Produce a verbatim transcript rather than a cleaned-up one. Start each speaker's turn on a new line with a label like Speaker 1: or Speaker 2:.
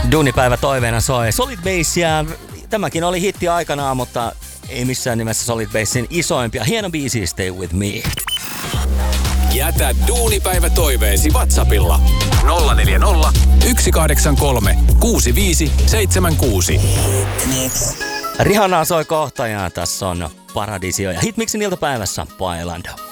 Speaker 1: Duunipäivä toiveena soi Solid Bassia. Tämäkin oli hitti aikanaan, mutta ei missään nimessä Solid Bassin isoimpia. Hieno biisi, Stay With Me.
Speaker 2: Jätä duunipäivä toiveesi WhatsAppilla nolla neljä nolla, yksi kahdeksan kolme, kuusi viisi seitsemän kuusi.
Speaker 1: Rihanna soi kohta ja tässä on Paradisio ja Hitmixin iltapäivässä Pailand.